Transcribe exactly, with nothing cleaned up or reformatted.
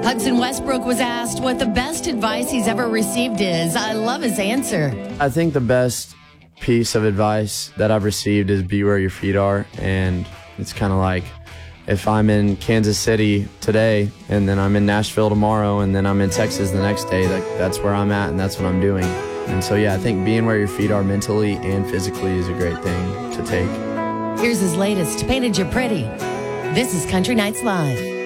Hudson Westbrook was asked what the best advice he's ever received is. I love his answer. I think the best piece of advice that I've received is be where your feet are. And it's kind of like if I'm in Kansas City today and then I'm in Nashville tomorrow and then I'm in Texas the next day, like that's where I'm at and that's what I'm doing. And so, yeah, I think being where your feet are mentally and physically is a great thing to take. Here's his latest, Painted You Pretty. This is Country Nights Live.